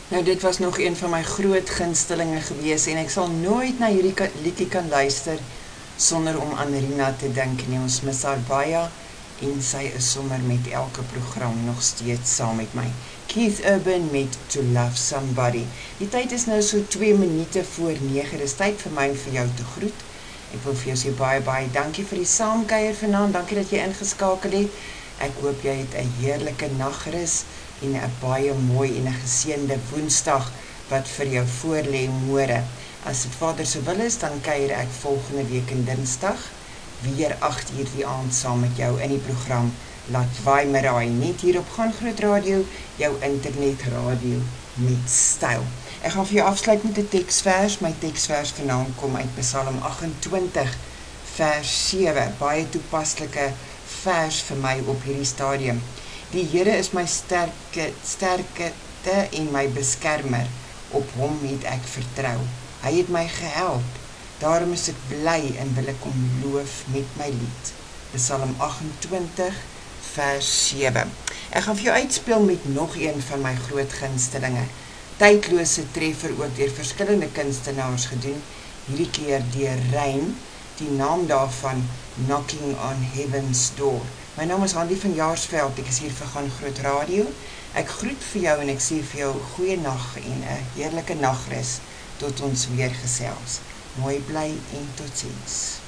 Nou, dit was nog een van my groot gunstelinge gewees en ek sal nooit na hierdie liedjie kan luister sonder om aan Rina te dink nie. Ons mis haar baie en sy is sommer met elke program nog steeds saam met my. Keith Urban met To Love Somebody. Die tyd is nou so 2 minute voor 9. Dis tyd vir my om vir jou te groet. Ek wil vir jou sê baie dankie vir die saamkuier vanaand. Dankie dat jy ingeskakel het. Ek hoop jy het 'n heerlike nagrus en 'n baie mooi en 'n geseënde Woensdag wat vir jou voorlê môre. As dit Vader se wil is, dan kuier ek volgende week in Dinsdag weer 8:00 die aand saam met jou in die program Laat Waai Maraai, net hier op Gaan Groot Radio, jou internetradio met styl. Ek gaan vir jou afsluit met 'n teksvers. My teksvers vanaand kom uit Psalm 28 vers 7. Baie toepaslike vers vir my op hierdie stadium. Die Here is my sterkte en my beskermer. Op hom het ek vertrou. Hy het my gehelp. Daarom is ek bly en wil ek hom loof met my lied. Psalm 28 vers 7. Ek gaan vir jou uitspeel met nog een van my groot gunstelinge. Tydlose treffer ook deur verskillende kunstenaars gedoen. Hierdie keer deur Rein. Die naam daarvan Knocking on Heaven's Door. My naam is Hanlie van Jaarsveld, ek is hier vir Gaan Groot Radio. Ek groet vir jou en ek sê vir jou goeie nag en 'n heerlike nagrus tot ons weer gesels. Mooi bly en totsiens.